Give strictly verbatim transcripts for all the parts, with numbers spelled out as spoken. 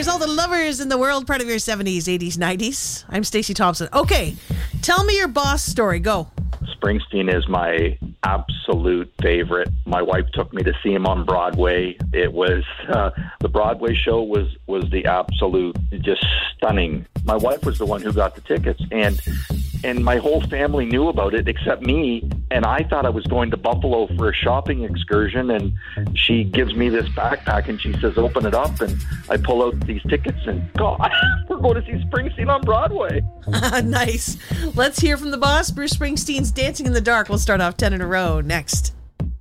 fires, all the lovers in the world, part of your seventies, eighties, nineties. I'm Stacey Thompson. Okay, tell me your boss story. Go. Springsteen is my absolute favorite. My wife took me to see him on Broadway. It was, uh, the Broadway show was, was the absolute, just stunning. My wife was the one who got the tickets, and and my whole family knew about it except me, and I thought I was going to Buffalo for a shopping excursion, and she gives me this backpack, and she says, open it up, and I pull out these tickets, and God, we're going to see Springsteen on Broadway. Nice. Let's hear from the boss, Bruce Springsteen's Dancing in the Dark. We'll start off ten in a row next.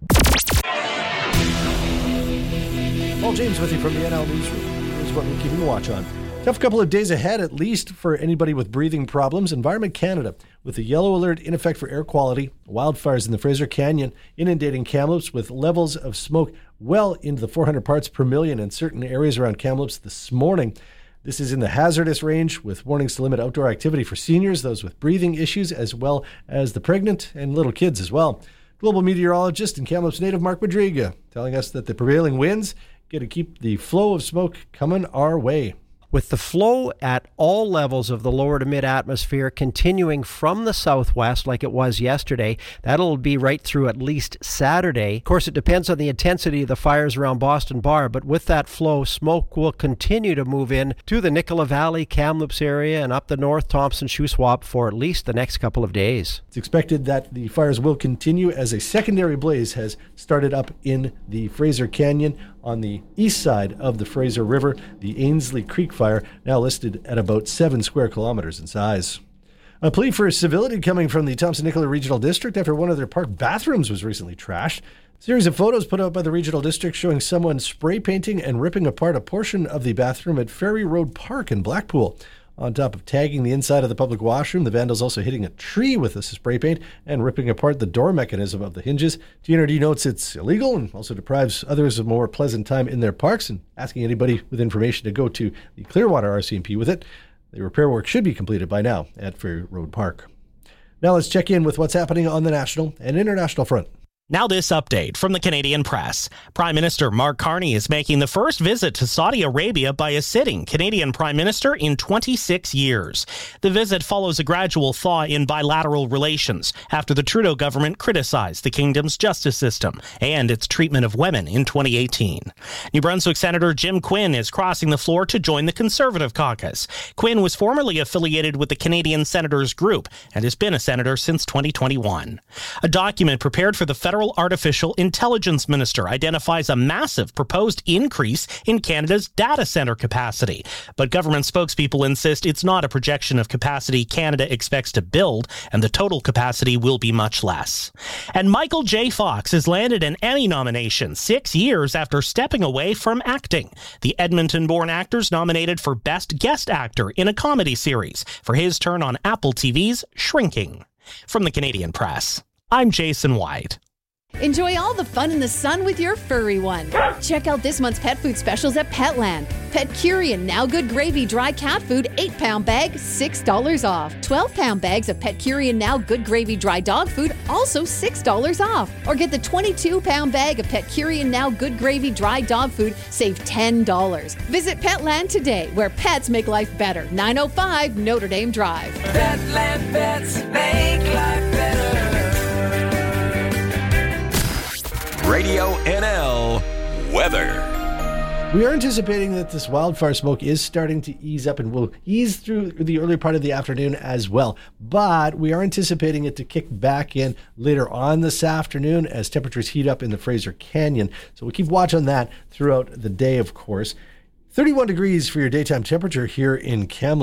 Paul James with you from the N L Newsroom. Here's what we're keeping a watch on. Tough couple of days ahead, at least for anybody with breathing problems. Environment Canada, with a yellow alert in effect for air quality, wildfires in the Fraser Canyon inundating Kamloops with levels of smoke well into the four hundred parts per million in certain areas around Kamloops this morning. This is in the hazardous range, with warnings to limit outdoor activity for seniors, those with breathing issues, as well as the pregnant and little kids as well. Global meteorologist and Kamloops native Mark Madriga telling us that the prevailing winds going to keep the flow of smoke coming our way. With the flow at all levels of the lower to mid-atmosphere continuing from the southwest like it was yesterday, that'll be right through at least Saturday. Of course, it depends on the intensity of the fires around Boston Bar, but with that flow, smoke will continue to move in to the Nicola Valley, Kamloops area, and up the north Thompson Shuswap for at least the next couple of days. It's expected that the fires will continue as a secondary blaze has started up in the Fraser Canyon on the east side of the Fraser River. The Ainsley Creek fire now listed at about seven square kilometers in size. A plea for civility coming from the Thompson-Nicola Regional District after one of their park bathrooms was recently trashed. A series of photos put out by the Regional District showing someone spray painting and ripping apart a portion of the bathroom at Ferry Road Park in Blackpool. On top of tagging the inside of the public washroom, the vandals also hitting a tree with the spray paint and ripping apart the door mechanism of the hinges. T N R D notes it's illegal and also deprives others of a more pleasant time in their parks, and asking anybody with information to go to the Clearwater R C M P with it. The repair work should be completed by now at Ferry Road Park. Now let's check in with what's happening on the national and international front. Now this update from the Canadian Press. Prime Minister Mark Carney is making the first visit to Saudi Arabia by a sitting Canadian Prime Minister in twenty-six years. The visit follows a gradual thaw in bilateral relations after the Trudeau government criticized the kingdom's justice system and its treatment of women in twenty eighteen. New Brunswick Senator Jim Quinn is crossing the floor to join the Conservative caucus. Quinn was formerly affiliated with the Canadian Senators Group and has been a senator since twenty twenty-one. A document prepared for the Federal Artificial Intelligence Minister identifies a massive proposed increase in Canada's data center capacity. But government spokespeople insist it's not a projection of capacity Canada expects to build, and the total capacity will be much less. And Michael J. Fox has landed an Emmy nomination six years after stepping away from acting. The Edmonton-born actor's nominated for Best Guest Actor in a Comedy Series for his turn on Apple T V's Shrinking. From the Canadian Press, I'm Jason White. Enjoy all the fun in the sun with your furry one. Check out this month's pet food specials at Petland. Pet Curian Now Good Gravy Dry Cat Food eight pound bag, six dollars off. twelve pound bags of Pet Curian Now Good Gravy Dry Dog Food, also six dollars off. Or get the twenty-two pound bag of Pet Curian Now Good Gravy Dry Dog Food, save ten dollars. Visit Petland today, where pets make life better. nine oh five Notre Dame Drive. Petland pets make life better. Radio N L weather. We are anticipating that this wildfire smoke is starting to ease up and will ease through the early part of the afternoon as well. But we are anticipating it to kick back in later on this afternoon as temperatures heat up in the Fraser Canyon. So we'll keep watch on that throughout the day, of course. thirty-one degrees for your daytime temperature here in Kamloops.